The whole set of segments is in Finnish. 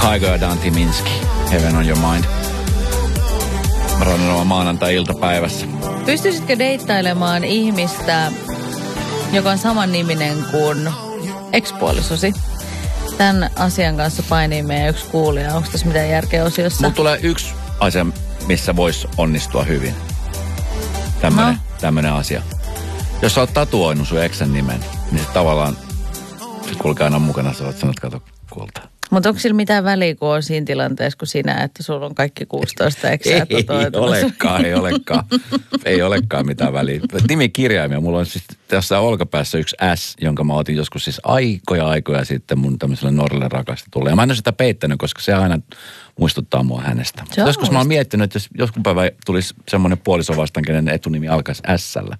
Kygo ja Dante Minsky, Heaven on Your Mind. Radionova maanantai-iltapäivässä. Pystyisitkö deittailemaan ihmistä, joka on saman niminen kuin ex-puolisosi? Tämän asian kanssa painii meidän yksi kuulija. Onko tässä mitään järkeä osiossa? Mulla tulee yksi asia, missä voisi onnistua hyvin. Tämmönen asia. Jos sä oot tatuoinut sun eksän nimen, niin se tavallaan, se kulkee aina mukana, sä oot sanonut, kato kultaa. Mutta onko sillä mitään väliä, kun on siinä tilanteessa, kun sinä, että sulla on kaikki 16 eksää tatuoitunut? Ei olekaan mitään väliä. Nimikirjaimia. Mulla on siis tässä olkapäässä yksi S, jonka mä otin joskus siis aikoja sitten mun tämmöiselle nuorelle rakastetulle. Ja mä en ole sitä peittänyt, koska se aina muistuttaa mua hänestä. Joskus mä oon miettinyt, että jos joskus päivä tulisi semmoinen puoliso vastaan, kenen etunimi alkaisi S-llä.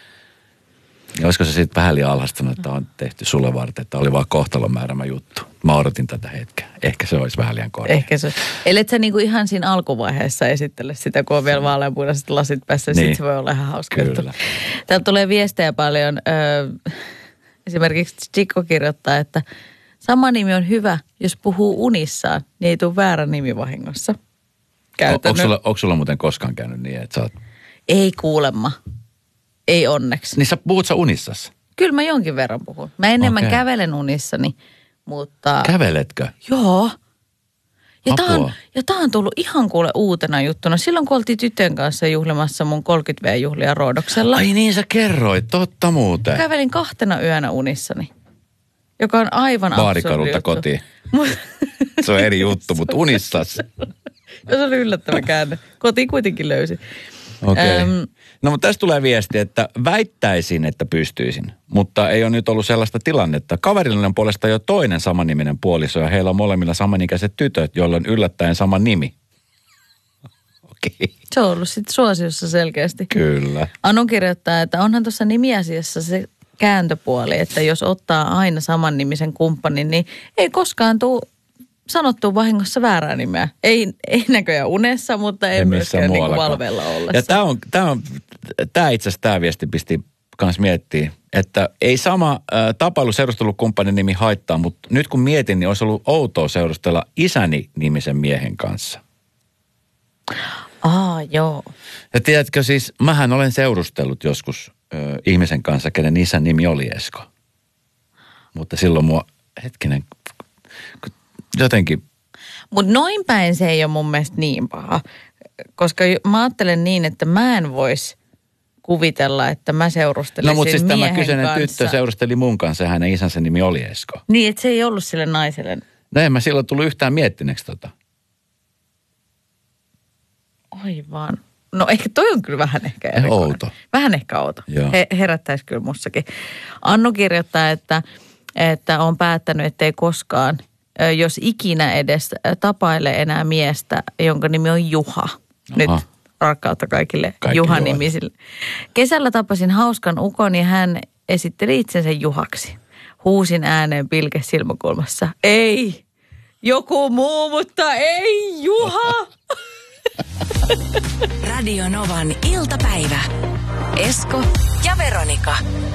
Ja olisiko se sitten vähän liian alhastunut, että on tehty sulle varten, että oli vaan kohtalonmäärämä juttu. Mä odotin tätä hetkeä. Ehkä se olisi vähän liian korkea. Ehkä se. Ellet sä niinku ihan siinä alkuvaiheessa esittele sitä, kun on vielä vaaleanpunaiset lasit päässä. Niin. Sitten se voi olla ihan hauska. Kyllä. Täältä tulee viestejä paljon. Esimerkiksi Chico kirjoittaa, että sama nimi on hyvä, jos puhuu unissaan, niin ei tule väärä nimi vahingossa. Onko sulla muuten koskaan käynyt niin, että sä oot... Ei kuulemma. Ei onneksi. Niin puhut sä unissasi? Kyllä mä jonkin verran puhun. Mä enemmän kävelen unissani, mutta... Käveletkö? Joo. Ja tää on tullut ihan kuule uutena juttuna. Silloin kun oltiin tytön kanssa juhlimassa mun 30V-juhlia Roodoksella. Ai niin sä kerroit, totta muuten. Kävelin 2 yönä unissani, joka on aivan absurdi Baarikadulta kotiin. Se on eri juttu, mutta unissas. Se oli yllättävä käänne. Kotiin kuitenkin löysin. Okei. No mutta tästä tulee viesti, että väittäisin, että pystyisin, mutta ei ole nyt ollut sellaista tilannetta. Kaverilla on puolesta jo toinen samanniminen puoliso ja heillä on molemmilla samanikäiset tytöt, joilla on yllättäen sama nimi. Okei. Se on ollut sitten suosiossa selkeästi. Kyllä. Anu kirjoittaa, että onhan tuossa nimiasiassa se kääntöpuoli, että jos ottaa aina saman nimisen kumppanin, niin ei koskaan tule sanottu vahingossa väärää nimeä. Ei näköjään unessa, mutta ei myöskään niin valveilla ollessa. Ja tämä itse asiassa tämä viesti pisti kans miettiä, että ei sama tapailu-seurustelukumppanin nimi haittaa, mutta nyt kun mietin, niin olisi ollut outoa seurustella isäni nimisen miehen kanssa. Joo. Ja tiedätkö siis, mähän olen seurustellut joskus ihmisen kanssa, kenen isän nimi oli Esko. Mutta silloin jotenkin. Mutta noin päin se ei ole mun mielestä niin paha, koska mä ajattelen niin, että mä en vois kuvitella, että mä seurustelisin miehen kanssa. No mutta siis tämä kyseinen tyttö seurusteli mun kanssa ja hänen isänsä nimi oli Esko. Niin, että se ei ollut sille naiselle. No en mä silloin tullut yhtään miettineeksi tota. Aivan. No ehkä toi on kyllä vähän ehkä erikoinen. Outo. Vähän ehkä outo. Herättäisi kyllä mussakin. Annu kirjoittaa, että on päättänyt, ettei koskaan, jos ikinä edes tapailee enää miestä, jonka nimi on Juha. Nyt rakkautta kaikille Juha-nimisille. Kesällä tapasin hauskan ukon ja hän esitteli itsensä Juhaksi. Huusin ääneen pilke silmäkulmassa. Ei, joku muu, mutta ei Juha! Radio Novan iltapäivä. Esko ja Veronika.